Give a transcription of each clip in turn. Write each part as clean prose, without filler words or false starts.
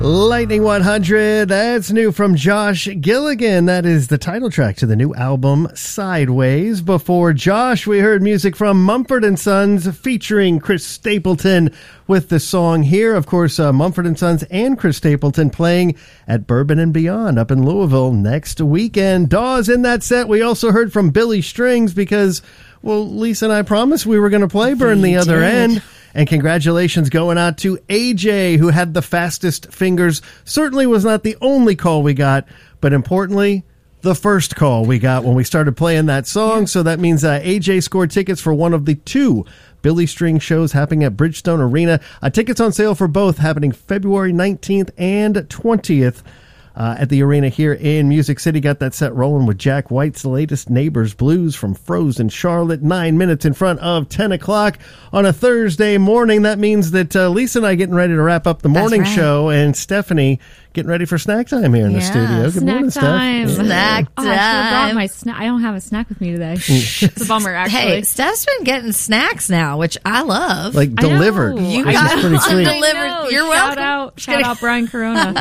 Lightning 100, that's new from Josh Gilligan. That is the title track to the new album, Sideways. Before Josh, we heard music from Mumford & Sons featuring Chris Stapleton with the song Here. Of course, Mumford & Sons and Chris Stapleton playing at Bourbon and Beyond up in Louisville next weekend. Dawes, in that set, we also heard from Billy Strings because, well, Lisa and I promised we were going to play Burn the Other End. And congratulations going out to AJ, who had the fastest fingers. Certainly was not the only call we got, but importantly, the first call we got when we started playing that song. So that means AJ scored tickets for one of the two Billy String shows happening at Bridgestone Arena. Tickets on sale for both happening February 19th and 20th. At the arena here in Music City. Got that set rolling with Jack White's latest Neighbors Blues from Frozen Charlotte, 9 minutes in front of 10 o'clock on a Thursday morning. That means that Lisa and I getting ready to wrap up the morning show, and Stephanie getting ready for snack time here in the studio. Good morning, time. Steph. Snack time. I brought my snack. I don't have a snack with me today. It's a bummer, actually. Hey, Steph's been getting snacks now, which I love. Like delivered. You Which got is pretty sweet. delivered. You're welcome. Shout out Brian Corona.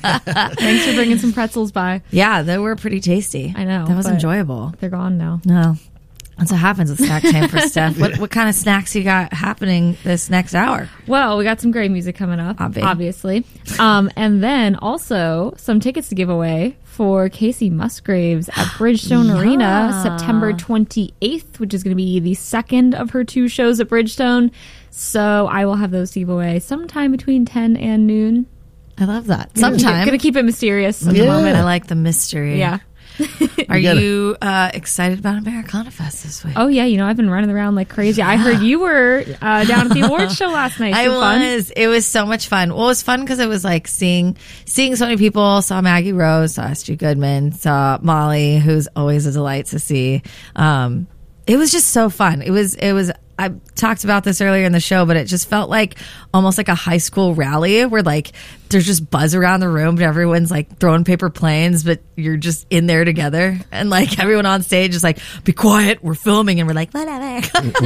Thanks for bringing some pretzels by. Yeah, they were pretty tasty. I know. That was enjoyable. They're gone now. No. That's what happens with snack time for Steph. What kind of snacks you got happening this next hour? Well, we got some great music coming up, obviously. And then also some tickets to give away for Casey Musgraves at Bridgestone Arena, September 28th, which is going to be the second of her two shows at Bridgestone. So I will have those to give away sometime between 10 and noon. I love that. Sometime. Going to keep it mysterious at the moment. I like the mystery. Yeah. Are you excited about Americana Fest this week? Oh, yeah. You know, I've been running around like crazy. I heard you were down at the awards show last night. I was. It was so much fun. Well, it was fun because it was like seeing so many people. Saw Maggie Rose, saw Stu Goodman, saw Molly, who's always a delight to see. It was just so fun. It was. I talked about this earlier in the show, but it just felt like almost like a high school rally where like there's just buzz around the room, but everyone's like throwing paper planes, but you're just in there together. And like everyone on stage is like, be quiet, we're filming. And we're like, whatever.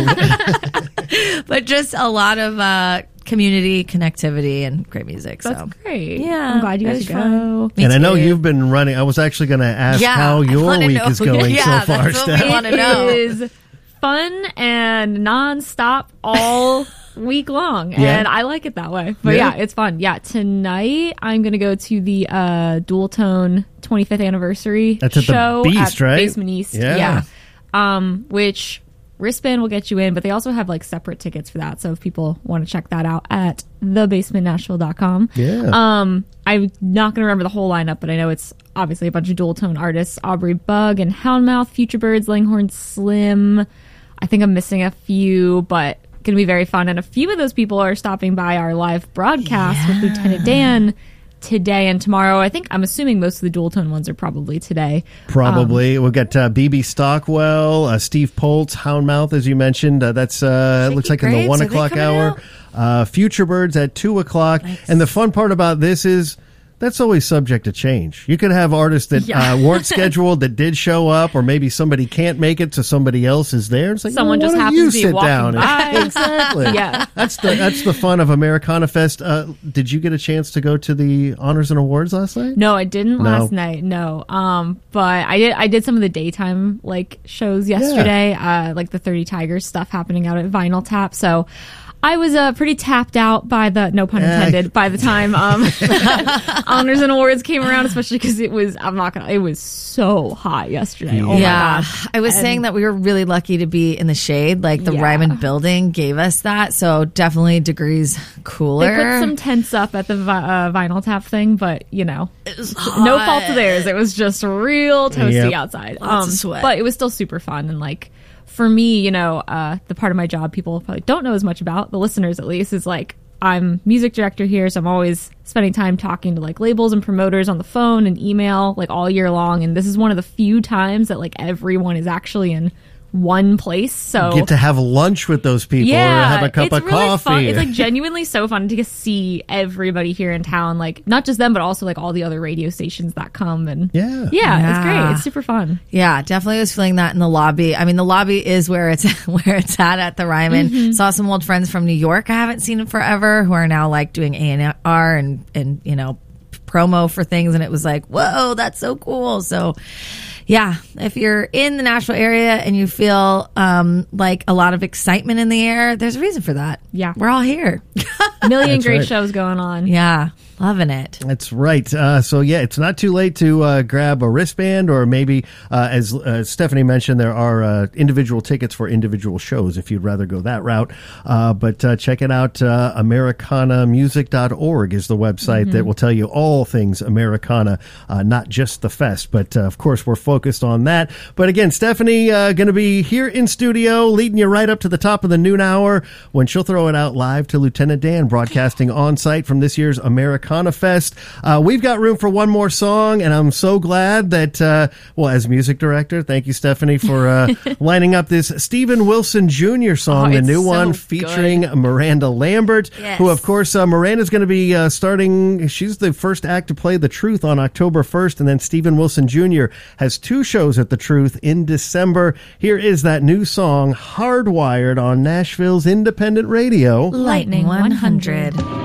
But just a lot of community connectivity and great music. That's great. Yeah. I'm glad you guys go. And I know you've been running. I was actually going to ask how your week is going so far, Steph. We want to know. It is fun and nonstop all week long, and I like it that way. But yeah, it's fun. Yeah, tonight I'm going to go to the Dual Tone 25th anniversary show at the Beast, right? Basement East. Yeah. Which wristband will get you in, but they also have like separate tickets for that. So if people want to check that out at thebasementnashville.com. Yeah. I'm not going to remember the whole lineup, but I know it's obviously a bunch of Dual Tone artists: Aubrey Bug and Houndmouth, Future Birds, Langhorne Slim. I think I'm missing a few, but going to be very fun. And a few of those people are stopping by our live broadcast with Lieutenant Dan today and tomorrow. I'm assuming most of the Dual Tone ones are probably today. Probably. We've got BB Stockwell, Steve Poltz, Houndmouth, as you mentioned. That's looks like in the 1 o'clock hour. Future Birds at 2 o'clock. Nice. And the fun part about this is that's always subject to change. You could have artists that weren't scheduled that did show up, or maybe somebody can't make it, so somebody else is there. It's like, someone just happens to be walking by. Exactly. Yeah, that's the fun of Americana Fest. Did you get a chance to go to the honors and awards last night? No, I didn't last night. No, but I did some of the daytime like shows yesterday, like the 30 Tigers stuff happening out at Vinyl Tap. So I was pretty tapped out by the, no pun intended, by the time honors and awards came around, especially because it was so hot yesterday. Oh my God. I was saying that we were really lucky to be in the shade. Like the Ryman building gave us that. So definitely degrees cooler. They put some tents up at the Vinyl Tap thing, but you know, no fault of theirs. It was just real toasty outside. Lots of sweat. But it was still super fun. And like, for me, you know, the part of my job people probably don't know as much about, the listeners at least, is like I'm music director here, so I'm always spending time talking to like labels and promoters on the phone and email like all year long, and this is one of the few times that like everyone is actually in one place. So you get to have lunch with those people or have a cup of really coffee. Fun. It's like genuinely so fun to see everybody here in town, like not just them, but also like all the other radio stations that come. And yeah, it's great. It's super fun. Yeah, definitely was feeling that in the lobby. I mean, the lobby is where it's at the Ryman. Mm-hmm. Saw some old friends from New York I haven't seen in forever who are now like doing A&R and you know, promo for things, and it was like, whoa, that's so cool. So yeah, if you're in the Nashville area and you feel like a lot of excitement in the air, there's a reason for that. Yeah. We're all here. Million great right. shows going on. Yeah, loving it. That's right. So yeah, it's not too late to grab a wristband, or maybe, as Stephanie mentioned, there are individual tickets for individual shows if you'd rather go that route. But check it out. AmericanaMusic.org is the website that will tell you all things Americana, not just the fest. But of course, we're focused on that. But again, Stephanie going to be here in studio, leading you right up to the top of the noon hour when she'll throw it out live to Lieutenant Dan, broadcasting on site from this year's Americana Fest. We've got room for one more song, and I'm so glad that, as music director, thank you, Stephanie, for lining up this Stephen Wilson Jr. song, the new one featuring Miranda Lambert, who, of course, Miranda's going to be starting. She's the first act to play The Truth on October 1st, and then Stephen Wilson Jr. has 2 shows at The Truth in December. Here is that new song, Hardwired, on Nashville's independent radio, Lightning 100.